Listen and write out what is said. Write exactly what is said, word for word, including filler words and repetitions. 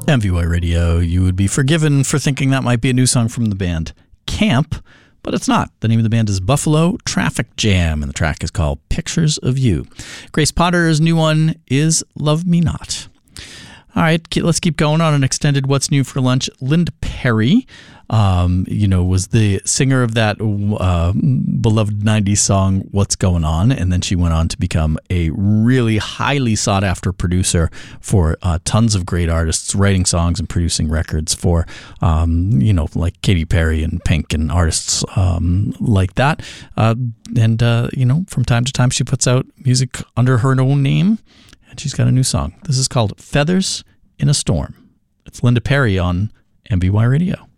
M V Y Radio. You would be forgiven for thinking that might be a new song from the band Camp, but it's not. The name of the band is Buffalo Traffic Jam, and the track is called Pictures of You. Grace Potter's new one is Love Me Not. All right, let's keep going on an extended What's New for Lunch. Linda Perry, um, you know, was the singer of that uh, beloved nineties song, What's Going On? And then she went on to become a really highly sought after producer for uh, tons of great artists, writing songs and producing records for, um, you know, like Katy Perry and Pink and artists um, like that. Uh, and, uh, you know, from time to time she puts out music under her own name. And she's got a new song. This is called Feathers in a Storm. It's Linda Perry on M V Y Radio.